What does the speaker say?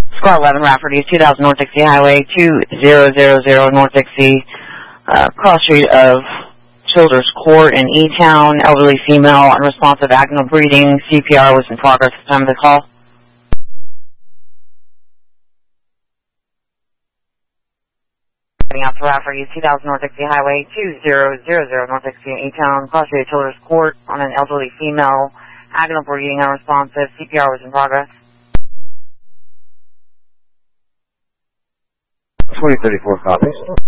Squad 11 Rafferty, 2000 North Dixie Highway, 2000 North Dixie, cross street of Childers Court in E-Town, elderly female, unresponsive, vaginal breathing, CPR was in progress at the time of the call. Heading out to Rafferty, 2000 North Dixie Highway, 2000 North Dixie in E-Town, cross street of Childers Court on an elderly female, vaginal breathing, unresponsive, CPR was in progress. 2034 copies.